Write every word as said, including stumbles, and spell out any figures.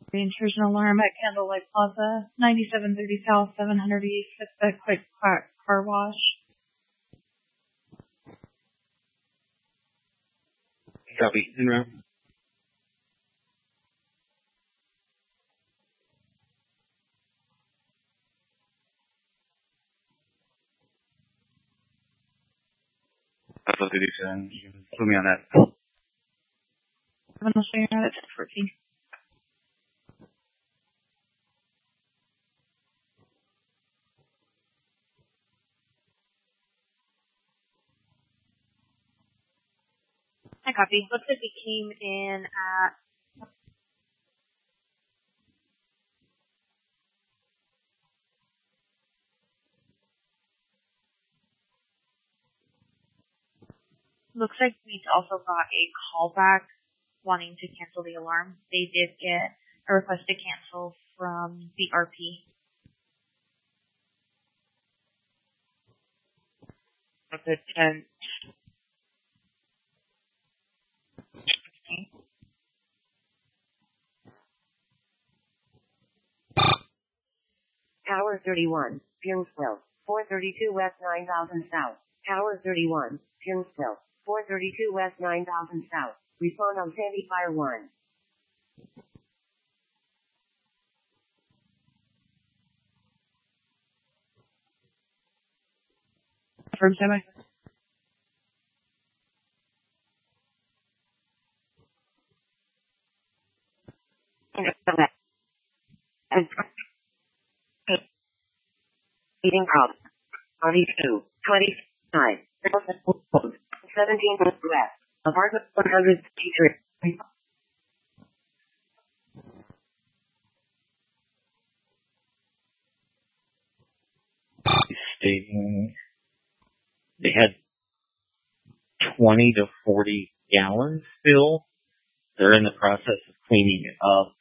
The intrusion alarm at Candlelight Plaza, ninety-seven thirty South, seven hundred East, at the Quick Quack Car Wash. Copy. En route. That's what they do, so you can put me on that. I'm going to show you how to ten fourteen. I copy. Looks like he came in at looks like we also got a callback wanting to cancel the alarm. They did get a request to cancel from the R P. The ten. Tower thirty-one, Pinsville, four thirty-two West nine thousand South. Tower thirty-one, Pinsville, four thirty-two West nine thousand South. Respond on Sandy Fire one. From semi. Eating problem. twenty-two, twenty-nine, seventeen West. Apartment one hundred fifty-three. Stating they had twenty to forty gallons still. They're in the process of cleaning it up.